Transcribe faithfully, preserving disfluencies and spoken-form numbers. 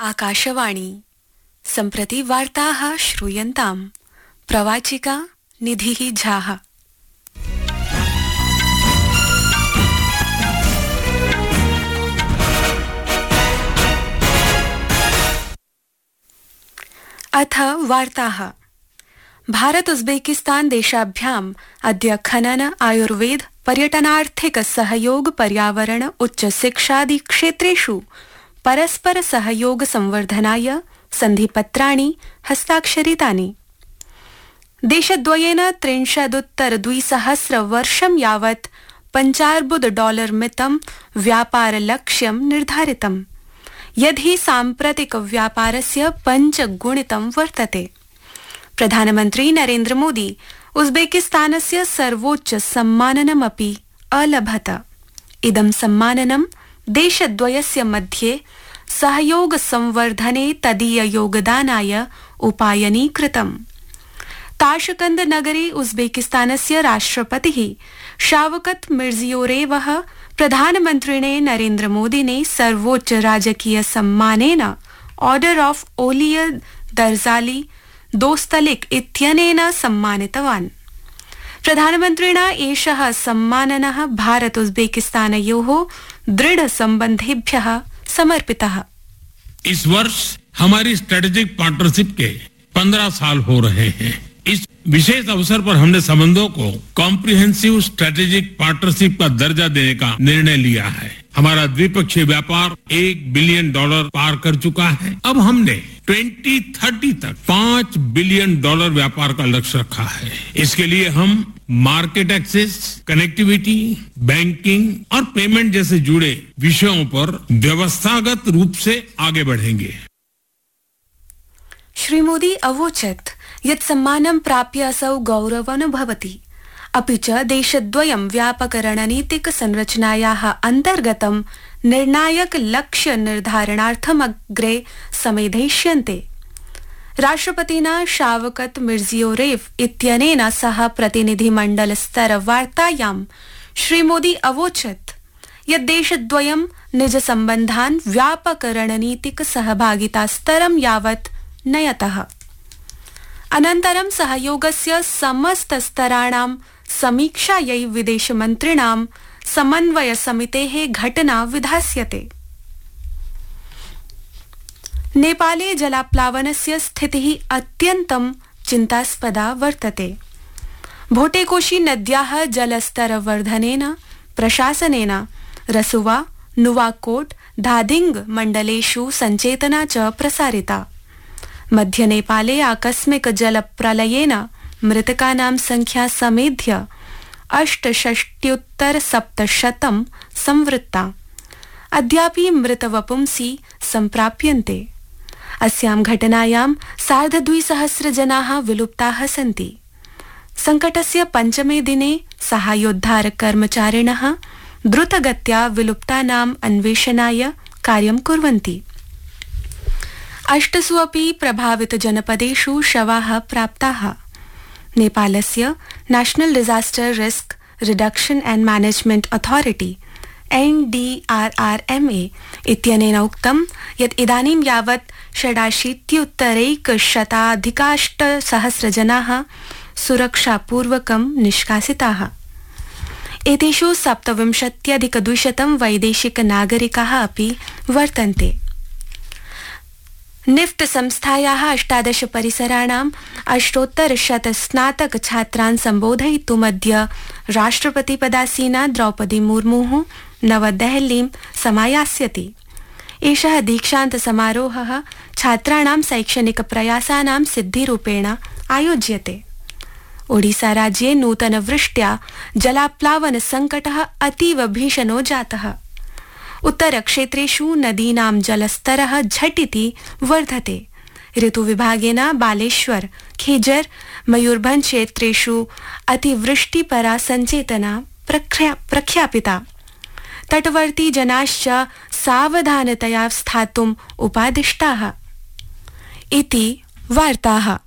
आकाशवाणी सम्प्रति वार्ताः श्रूयन्ताम्। प्रवाचिका निधिः झाः। अथ वार्ताः। भारत उज्बेकिस्तान देशाभ्याम् अद्य खनन, आयुर्वेद, पर्यटनार्थिक सहयोग, पर्यावरण, उच्च शिक्षादि क्षेत्रेषु परस्पर सहयोग संवर्धनाय सन्धिपत्राणि हस्ताक्षरितानि। देशद्वयेन त्रिंशदुत्तर द्विसहस्र वर्षं यावत् पञ्चार्बुद डॉलर मितं व्यापारलक्ष्यं निर्धारितम्, यद्धि साम्प्रतिक व्यापारस्य पञ्चगुणितं वर्तते। प्रधानमन्त्री नरेन्द्र मोदी उज्बेकिस्तानस्य सर्वोच्च सम्माननमपि अलभत। इदं सम्माननं देशद्वयस्य मध्ये सहयोग संवर्धने तदीय योगदानाय उपायनीकृतम्। ताशकंद नगरे उज्बेकिस्तानस्य राष्ट्रपतिः शावकत मिर्जियोरेवः प्रधानमन्त्रिणे नरेन्द्र मोदिने सर्वोच्च राजकीय सम्मानेन ऑर्डर ऑफ ओलिय दर्जाली दोस्तलिक इत्यनेन सम्मानितवान्। प्रधानमन्त्रिणा एषः सम्माननः भारत उज्बेकिस्तानयोः दृढ़ संबंधेभ्यः समर्पितः। इस वर्ष हमारी स्ट्रेटेजिक पार्टनरशिप के पंद्रह साल हो रहे हैं। इस विशेष अवसर पर हमने संबंधों को कॉम्प्रिहेंसिव स्ट्रेटेजिक पार्टनरशिप का दर्जा देने का निर्णय लिया है। हमारा द्विपक्षीय व्यापार एक बिलियन डॉलर पार कर चुका है। अब हमने ट्वेंटी थर्टी तक पांच बिलियन डॉलर व्यापार का लक्ष्य रखा है। इसके लिए हम मार्केट एक्सेस, कनेक्टिविटी, बैंकिंग और पेमेंट जैसे जुड़े विषयों पर व्यवस्थागत रूप से आगे बढ़ेंगे। श्री मोदी अवोचत् यत् सम्मानं प्राप्य असौ गौरवमनुभवति, अपि च देशद्वयं व्यापक रणनीतिक संरचनायाः अन्तर्गतं निर्णायक लक्ष्य निर्धारणार्थम् अग्रे समेधयिष्यन्ते। राष्ट्रपतिना शावकत मिर्जियोरेव इत्यनेन सह प्रतिनिधिमण्डल स्तर वार्तायां श्री मोदी अवोचत् यत् देशद्वयं निज सम्बन्धान् व्यापक रणनीतिक सहभागिता स्तरं यावत् नयतः। अनन्तरं सहयोगस्य समस्त स्तराणां समीक्षायै विदेशमन्त्रिणां समन्वय समितेः घटना विधास्यते। नेपाले जलाप्लावनस्य स्थितिः अत्यन्तं चिन्तास्पदा वर्तते। भोटेकोशी नद्याः जलस्तरवर्धनेन प्रशासनेन रसुवा, नुवाकोट, धादिंग मण्डलेषु सञ्चेतना च प्रसारिता। मध्य नेपाले आकस्मिक जलप्रलयेन मृतकानां संख्या समेध्य अष्टषष्ट्युत्तर सप्तशतं संवृत्ता। अद्यापि मृतवपुंसि सम्प्राप्यन्ते। अस्यां घटनायां सार्धद्विसहस्र जनाः विलुप्ताः सन्ति। संकटस्य पञ्चमे दिने साहाय्योद्धार कर्मचारिणः द्रुतगत्या विलुप्तानाम् अन्वेषणाय कार्यं कुर्वन्ति। अष्टसु अपि प्रभावित जनपदेषु शवाः प्राप्ताः। नेपालस्य national disaster risk reduction and management authority N D R R M A इत्यनेन उक्तं यत् इदानीं यावत् षडाशीत्युत्तरैकशताधिकाष्टसहस्र जनाः सुरक्षापूर्वकं निष्कासिताः। एतेषु सप्तविंशत्यधिकद्विशतं वैदेशिक नागरिकाः अपि वर्तन्ते। निफ्ट संस्थायाः अष्टादश परिसराणाम् अष्टोत्तरशत स्नातक छात्रान् सम्बोधयितुमद्य राष्ट्रपतिपदासीना द्रौपदी मुर्मुः नवदेहलीं समायास्यति। एषः दीक्षान्त समारोहः छात्राणां शैक्षणिक प्रयासानां सिद्धिरूपेण आयोज्यते। ओडिसा राज्ये नूतनवृष्ट्या जलाप्लावन संकटः अतीव भीषणो जातः। उत्तरक्षेत्रेषु नदीनां जलस्तरः झटिति वर्धते। ऋतुविभागेन बालेश्वर, खेजर, मयूरभंज क्षेत्रेषु अतिवृष्टिपरा सञ्चेतना प्रख्यापिता। तटवर्ती जनाश्च सावधानतया स्थातुम् उपादिष्टाः। इति वार्ताः।